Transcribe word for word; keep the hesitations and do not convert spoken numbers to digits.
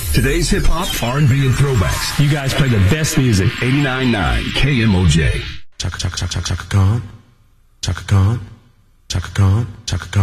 Today's hip-hop, R and B, and throwbacks. You guys play the best music. eighty-nine point nine K M O J. Chaka, chaka, chaka, chaka, Khan. Chaka Khan. Chaka Khan. Chaka Khan.